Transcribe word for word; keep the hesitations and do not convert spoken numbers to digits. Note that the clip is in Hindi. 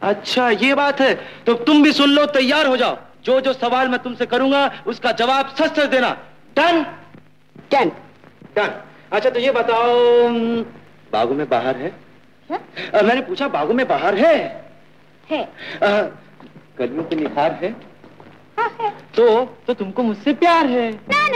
अच्छा ये बात है, तो तुम भी सुन लो, तैयार हो जाओ। जो जो सवाल मैं तुमसे करूंगा उसका जवाब सच सच देना। डन? डन। डन। अच्छा तो ये बताओ, बागों में बाहर है? क्या? आ, मैंने पूछा बागों में बाहर है? है। कलियों पे निखार है? हाँ है। तो तो तुमको मुझसे प्यार है? ना